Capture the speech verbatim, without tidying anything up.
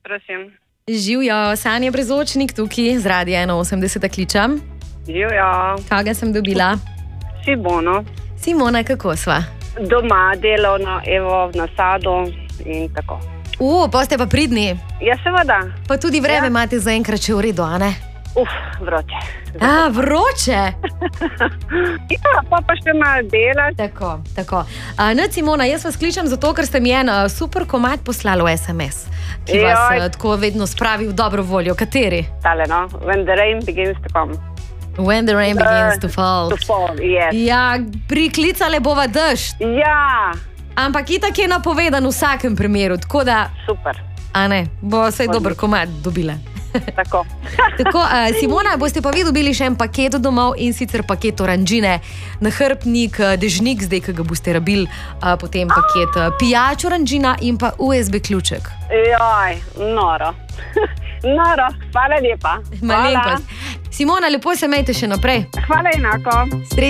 prosim. Živjo, Sanja Brezočnik tukaj z Radia ena osemdeset kličem. Živjo. Koga sem dobila? Simono. Simona, kako sva? Doma, delovno, evo, v nasadu in tako. U, pa ste pa pridni. Ja, seveda. Pa tudi vreme Ja. imate zaenkrat še v redu, a ne? Uf, vroče. A, vroče. Ja, pa pa še malo dela. Tako, tako. A, ne, Simona, jaz vas kličem zato, ker ste mi en uh, super komad poslali v es em es, ki vas Joj. uh, tako vedno spravi v dobro voljo. Kateri? Tale, no. When the rain begins to come. When the rain begins to fall. To fall, yes. Ja, priklicale bova dežd, Ja, ampak itak je napovedan v vsakem primeru, tako da, super. a ne, bo vsaj dober komad dobila. Tako. Tako, uh, Simona, boste pa vi dobili še en paket domov in sicer paket oranžine, nahrbtnik, uh, dežnik, zdaj, ki ga boste rabili, uh, potem paket uh, pijač oranžina in pa u es be ključek. Joj, noro. Noro, hvala lepa. Malenkost. Simona, lepo se imejte še naprej. Hvala enako.